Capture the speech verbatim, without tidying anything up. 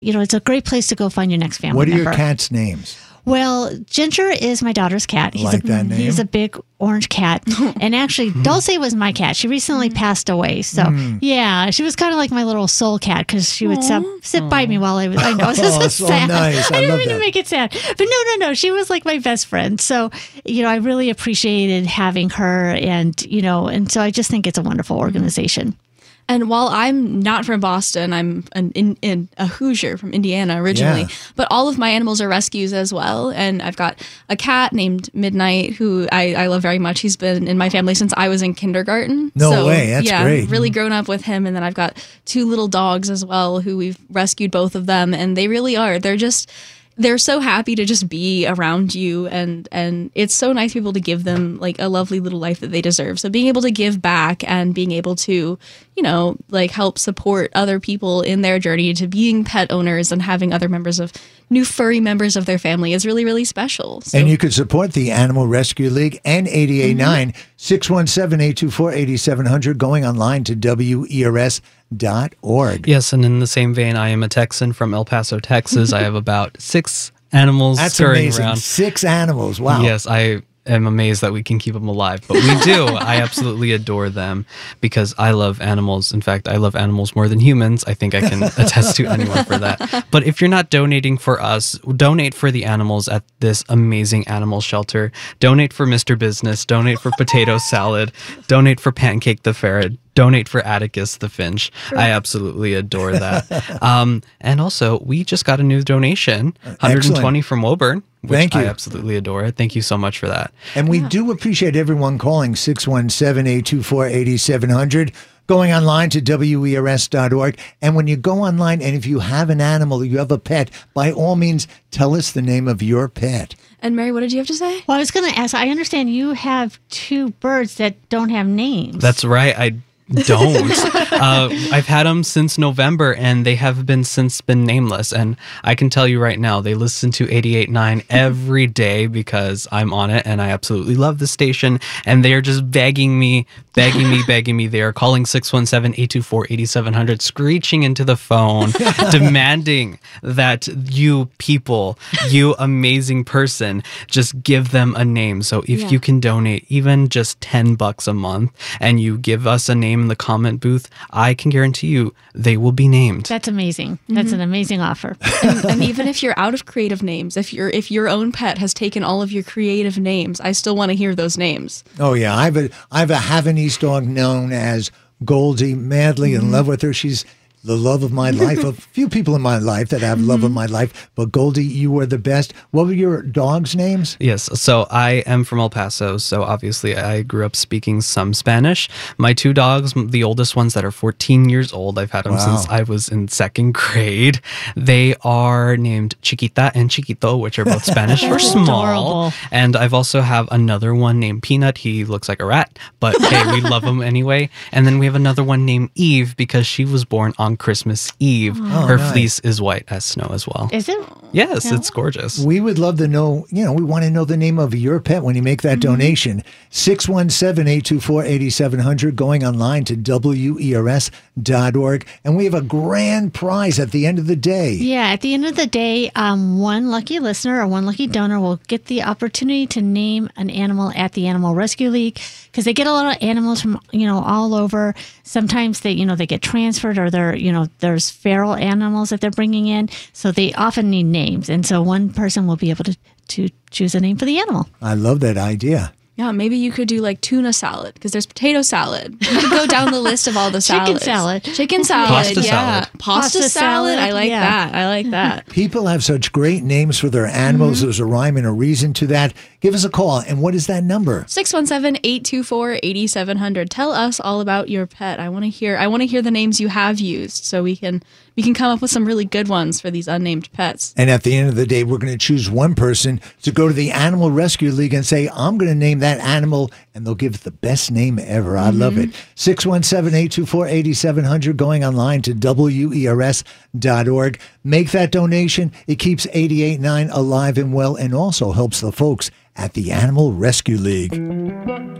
you know, it's a great place to go find your next family What are member. your cats' names? Well, Ginger is my daughter's cat. He's Like a, that name? He's a big orange cat. And actually, Dulce was my cat. She recently passed away. So, Mm. yeah, she was kind of like my little soul cat because she would sit, sit by me while I was, I know, this Oh, is so sad. nice. I I didn't love mean that. to make it sad. But no, no, no. She was like my best friend. So, you know, I really appreciated having her. And, you know, and so I just think it's a wonderful organization. And while I'm not from Boston, I'm an, in, in a Hoosier from Indiana originally, Yeah. but all of my animals are rescues as well. And I've got a cat named Midnight who I, I love very much. He's been in my family since I was in kindergarten. No so, way. That's yeah, great. really grown up with him. And then I've got two little dogs as well who we've rescued both of them. And they really are. They're just... They're so happy to just be around you, and and it's so nice to be able to give them like a lovely little life that they deserve. So being able to give back and being able to, you know, like help support other people in their journey to being pet owners and having other members of new furry members of their family is really, really special. So. And you can support the Animal Rescue League and eighty-eight point nine, six one seven, eight two four, eight seven zero zero, going online to W E R S dot org. Yes, and in the same vein, I am a Texan from El Paso, Texas. I have about six animals That's scurrying amazing. around. Six animals. Wow. Yes, I am amazed that we can keep them alive, but we do. I absolutely adore them because I love animals. In fact, I love animals more than humans. I think I can attest to anyone for that. But if you're not donating for us, donate for the animals at this amazing animal shelter. Donate for Mister Business. Donate for Potato Salad. Donate for Pancake the Ferret. Donate for Atticus the Finch. I absolutely adore that. Um, and also, we just got a new donation, one hundred twenty Excellent. from Woburn, which Thank you. I absolutely adore. Thank you so much for that. And we do appreciate everyone calling six one seven, eight two four, eight seven zero zero, going online to W E R S dot org. And when you go online, and if you have an animal, you have a pet, by all means, tell us the name of your pet. And Mary, what did you have to say? Well, I was going to ask, I understand you have two birds that don't have names. That's right. I don't. uh, I've had them since November, and they have been since been nameless. And I can tell you right now, they listen to eighty-eight point nine every day because I'm on it, and I absolutely love the station. And they are just begging me, begging me, begging me. They are calling six one seven, eight two four, eight seven zero zero, screeching into the phone, demanding that you people, you amazing person, just give them a name. So if Yeah. you can donate even just ten bucks a month, and you give us a name in the comment booth, I can guarantee you they will be named. That's amazing. That's an amazing offer. and, and even if you're out of creative names, if you're if your own pet has taken all of your creative names, I still want to hear those names. Oh, yeah. I have a, I have a Havanese dog known as Goldie, madly in love with her. She's the love of my life. A few people in my life that have love of my life, but Goldie, you were the best. What were your dogs' names? Yes, so I am from El Paso, so obviously I grew up speaking some Spanish. My two dogs, the oldest ones that are fourteen years old, I've had them Wow. since I was in second grade. They are named Chiquita and Chiquito, which are both Spanish for small. Adorable. And I've also have another one named Peanut. He looks like a rat, but hey, we love him anyway. And then we have another one named Eve because she was born on Christmas Eve. Oh, Her nice. fleece is white as snow as well. Is it? Yes, Yeah. it's gorgeous. We would love to know, you know, we want to know the name of your pet when you make that donation. six one seven, eight two four, eight seven zero zero, going online to W E R S dot org. And we have a grand prize at the end of the day. Yeah, at the end of the day, um, one lucky listener or one lucky donor will get the opportunity to name an animal at the Animal Rescue League because they get a lot of animals from, you know, all over. Sometimes they, you know, they get transferred or they're, you know, there's feral animals that they're bringing in. So they often need names. And so one person will be able to, to choose a name for the animal. I love that idea. Yeah, maybe you could do like tuna salad because there's potato salad. You could go down the list of all the Chicken salads. salad. Chicken salad. Pasta yeah. salad. Pasta, Pasta salad. salad, I like yeah. that. I like that. People have such great names for their animals. There's a rhyme and a reason to that. Give us a call. And what is that number? six one seven, eight two four, eight seven zero zero. Tell us all about your pet. I want to hear I want to hear the names you have used so we can we can come up with some really good ones for these unnamed pets. And at the end of the day, we're going to choose one person to go to the Animal Rescue League and say, I'm going to name that animal, and they'll give it the best name ever. I love it. six one seven, eight two four, eight seven zero zero, going online to W E R S dot org. Make that donation. It keeps eighty-eight point nine alive and well and also helps the folks at the Animal Rescue League.